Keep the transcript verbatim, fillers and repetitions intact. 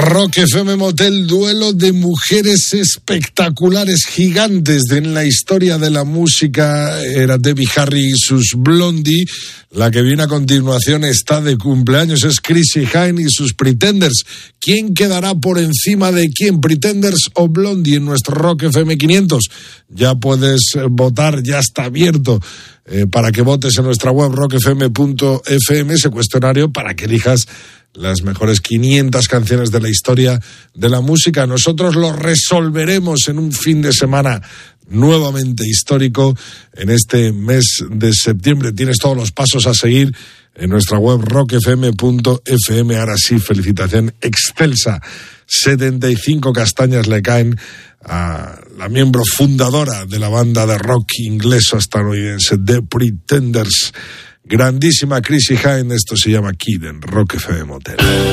Rock F M Motel, duelo de mujeres espectaculares, gigantes en la historia de la música. Era Debbie Harry y sus Blondie. La que viene a continuación está de cumpleaños, es Chrissie Hynde y sus Pretenders. ¿Quién quedará por encima de quién, Pretenders o Blondie, en nuestro Rock F M quinientos? Ya puedes votar, ya está abierto eh, para que votes en nuestra web rock f m punto f m, ese cuestionario para que elijas las mejores quinientas canciones de la historia de la música. Nosotros lo resolveremos en un fin de semana nuevamente histórico en este mes de septiembre. Tienes todos los pasos a seguir en nuestra web rock f m punto f m. Ahora sí, felicitación excelsa. setenta y cinco castañas le caen a la miembro fundadora de la banda de rock inglés-estadounidense The Pretenders. Grandísima Chrissie Hynde, esto se llama Kid en Rock F M Motel.